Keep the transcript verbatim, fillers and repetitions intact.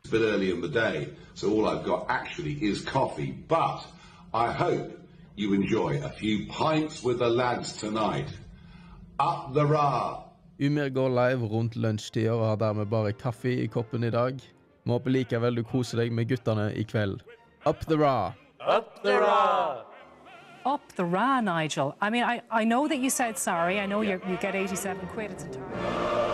a bit early in the day, so all I've got actually is coffee, but I hope you enjoy a few pints with the lads tonight. Up the Ra! Ymir går live rundt lunsjtider og har dermed bare kaffe i koppen i dag. Vi håper likevel du koser deg med gutterne i kveld. Up the Ra! Up the Ra! Up the Ra, Nigel. I mean, I, I know that you said sorry. I know yeah. you you get eighty-seven quid. It's entirely...